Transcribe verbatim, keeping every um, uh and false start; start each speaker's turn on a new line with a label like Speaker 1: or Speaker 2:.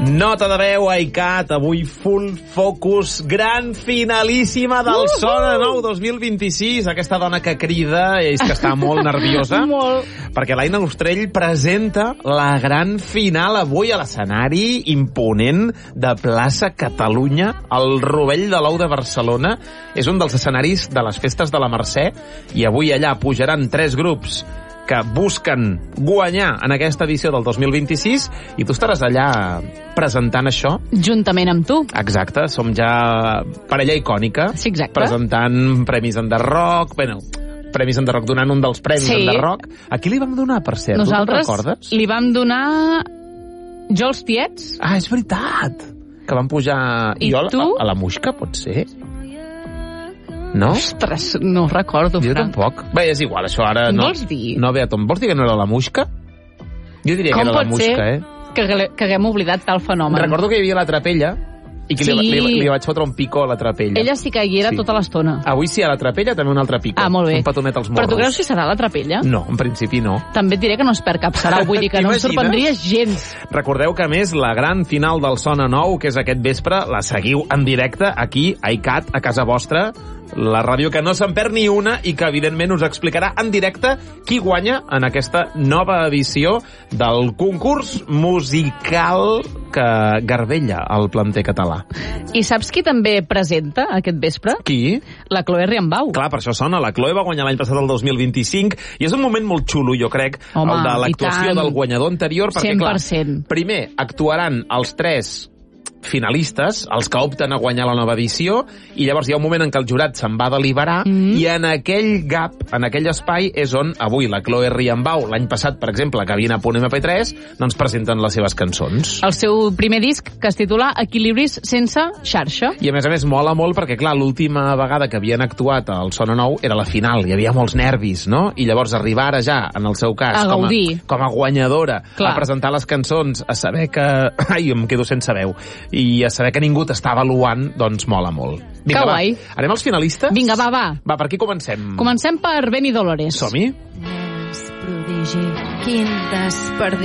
Speaker 1: Nota de veu, iCat, avui full focus, gran finalíssima del uh -huh. Sona Nou dos mil vint-i-sis. Aquesta dona que crida és que està molt nerviosa.
Speaker 2: Molt.
Speaker 1: Perquè l'Aina Ostrell presenta la gran final avui a l'escenari imponent de Plaça Catalunya, al Rovell de l'Ou de Barcelona. És un dels escenaris de les festes de la Mercè i avui allà pujaran tres grups que busquen guanyar en aquesta edició del dos mil vint-i-sis i tu estaràs allà presentant això.
Speaker 2: Juntament amb tu.
Speaker 1: Exacte, som ja parella icònica.
Speaker 2: Sí, exacte.
Speaker 1: Presentant premis Enderrock, bueno, premis Enderrock, donant un dels premis
Speaker 2: sí.
Speaker 1: Enderrock. A qui li vam donar, per cert?
Speaker 2: Nosaltres
Speaker 1: tu recordes?
Speaker 2: Li vam donar jo als tiets.
Speaker 1: Ah, és veritat, que vam pujar
Speaker 2: I
Speaker 1: jo
Speaker 2: tu?
Speaker 1: A, a la Muixca, pot ser? No?
Speaker 2: Ostres, no ho recordo,
Speaker 1: jo
Speaker 2: Fran.
Speaker 1: tampoc. Bé, és igual, això ara no...
Speaker 2: Vols dir?
Speaker 1: No ve a tom. Vols dir que no era la Muixca? Jo diria
Speaker 2: Com
Speaker 1: que era la Muixca,
Speaker 2: ser
Speaker 1: eh?
Speaker 2: que, que haguem oblidat tal fenomen?
Speaker 1: Recordo que hi havia la Trapella i que
Speaker 2: Sí.
Speaker 1: li, li, li vaig fotre un picó a la Trapella.
Speaker 2: Ella sí que hi era
Speaker 1: Sí.
Speaker 2: tota l'estona.
Speaker 1: Avui sí, a la Trapella també un altre picó.
Speaker 2: Ah, molt bé.
Speaker 1: Un petonet als morros.
Speaker 2: Però tu creus que serà la Trapella?
Speaker 1: No, en principi no.
Speaker 2: També et diré que no es perd cap serà, vull dir que no em
Speaker 1: T'imagines?
Speaker 2: sorprendria gens.
Speaker 1: Recordeu que, a més, la gran final del Sona Nou, que és aquest vespre, la seguiu en directe aquí, a iCat, a casa vostra, la ràdio que no se'n perd ni una i que, evidentment, us explicarà en directe qui guanya en aquesta nova edició del concurs musical que garbella el planter català.
Speaker 2: I saps qui també presenta aquest vespre?
Speaker 1: Qui?
Speaker 2: La Chloé Riambau.
Speaker 1: Clar, per això sona. La Chloé va guanyar l'any passat el dos mil vint-i-cinc i és un moment molt xulo, jo crec,
Speaker 2: Home,
Speaker 1: el de
Speaker 2: i
Speaker 1: l'actuació
Speaker 2: tant.
Speaker 1: del guanyador anterior, perquè,
Speaker 2: cent per cent.
Speaker 1: clar, primer actuaran els tres finalistes, els que opten a guanyar la nova edició, i llavors hi ha un moment en què el jurat se'n va a deliberar, mm. i en aquell gap, en aquell espai, és on avui la Chloé Riambau, l'any passat, per exemple, que havia a Punt ema pe tres, doncs presenten les seves cançons.
Speaker 2: El seu primer disc, que es titula Equilibris sense xarxa.
Speaker 1: I a més a més mola molt perquè, clar, l'última vegada que havien actuat al Sona Nou era la final, hi havia molts nervis, no? I llavors arribar ara ja, en el seu cas,
Speaker 2: A
Speaker 1: com, a,
Speaker 2: gaudir.
Speaker 1: com a guanyadora,
Speaker 2: Clar.
Speaker 1: a presentar les cançons, a saber que... Ai, em quedo sense veu. I a saber que ningú t'està avaluant, doncs mola molt. Vinga,
Speaker 2: Que
Speaker 1: va,
Speaker 2: guai.
Speaker 1: anem als finalistes?
Speaker 2: Vinga, va, va.
Speaker 1: Va, per aquí comencem.
Speaker 2: Comencem per Benny Dolores.
Speaker 1: Som-hi?
Speaker 3: Nenes prodigi, quin desperdici.